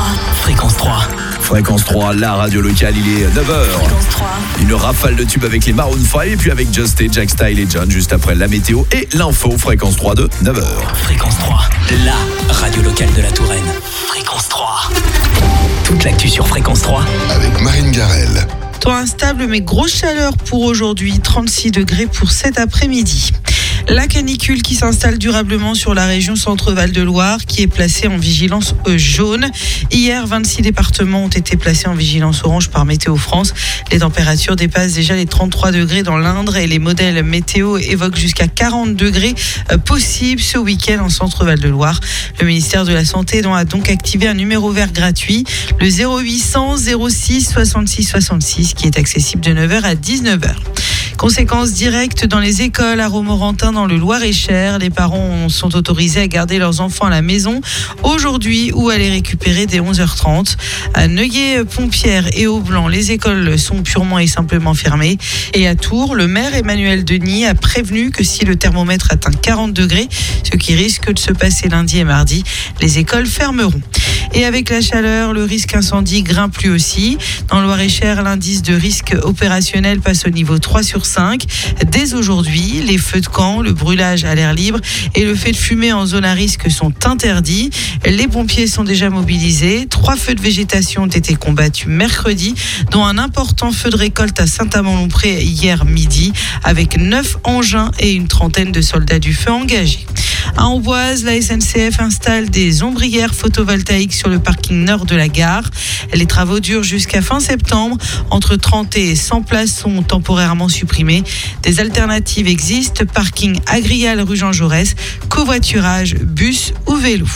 Fréquence 3. Fréquence 3, la radio locale, il est 9h. Fréquence 3. Une rafale de tubes avec les Maroon 5 et puis avec Justé, Jack Style et John juste après la météo et l'info. Fréquence 3 de 9h. Fréquence 3, la radio locale de la Touraine. Fréquence 3. Toute l'actu sur Fréquence 3 avec Marine Garel. Temps instable mais grosse chaleur pour aujourd'hui, 36 degrés pour cet après-midi. La canicule qui s'installe durablement sur la région Centre-Val de Loire qui est placée en vigilance jaune. Hier, 26 départements ont été placés en vigilance orange par Météo France. Les températures dépassent déjà les 33 degrés dans l'Indre et les modèles météo évoquent jusqu'à 40 degrés possibles ce week-end en Centre-Val de Loire. Le ministère de la Santé a donc activé un numéro vert gratuit, le 0800 06 66 66 qui est accessible de 9h à 19h. Conséquences directes dans les écoles à Romorantin dans le Loir-et-Cher. Les parents sont autorisés à garder leurs enfants à la maison aujourd'hui ou à les récupérer dès 11h30. À Neuilly-Pompierre et Aublanc, les écoles sont purement et simplement fermées. Et à Tours, le maire Emmanuel Denis a prévenu que si le thermomètre atteint 40 degrés, ce qui risque de se passer lundi et mardi, les écoles fermeront. Et avec la chaleur, le risque incendie grimpe lui aussi. Dans le Loir-et-Cher, l'indice de risque opérationnel passe au niveau 3 sur 5. Dès aujourd'hui, les feux de camp, le brûlage à l'air libre et le fait de fumer en zone à risque sont interdits. Les pompiers sont déjà mobilisés. 3 feux de végétation ont été combattus mercredi, dont un important feu de récolte à Saint-Amand-Lompré hier midi, avec 9 engins et une trentaine de soldats du feu engagés. À Amboise, la SNCF installe des ombrières photovoltaïques sur le parking nord de la gare. Les travaux durent jusqu'à fin septembre. Entre 30 et 100 places sont temporairement supprimées. Des alternatives existent, parking Agrial rue Jean Jaurès, covoiturage, bus ou vélo.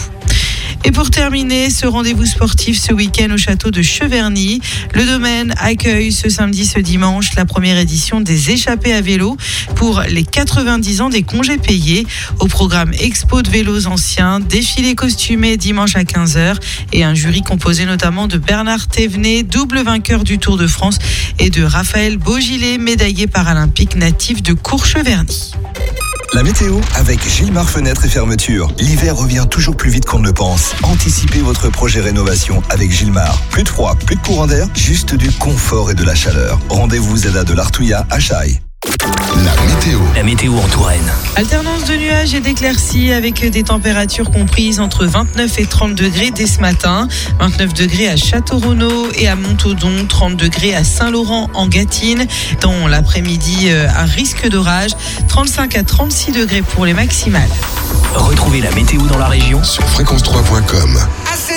Et pour terminer, ce rendez-vous sportif ce week-end au château de Cheverny. Le domaine accueille ce samedi, ce dimanche, la première édition des échappées à vélo pour les 90 ans des congés payés. Au programme expo de vélos anciens, défilé costumé dimanche à 15h et un jury composé notamment de Bernard Thévenet, double vainqueur du Tour de France, et de Raphaël Beaugilet, médaillé paralympique natif de Courcheverny. La météo avec Gilmar Fenêtres et Fermetures. L'hiver revient toujours plus vite qu'on ne le pense. Anticipez votre projet rénovation avec Gilmar. Plus de froid, plus de courant d'air, juste du confort et de la chaleur. Rendez-vous ZADA de l'Artouillat à Chaille. La météo en Touraine. Alternance de nuages et d'éclaircies avec des températures comprises entre 29 et 30 degrés dès ce matin. 29 degrés à Château-Renaud et à Montaudon, 30 degrés à Saint-Laurent en Gâtine. Dans l'après-midi, un risque d'orage, 35 à 36 degrés pour les maximales. Retrouvez la météo dans la région sur fréquence3.com.